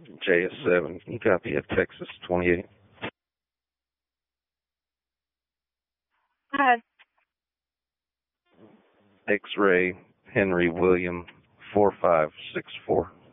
JS7, you copy at Texas 28. Ahead. X-ray Henry William 4564.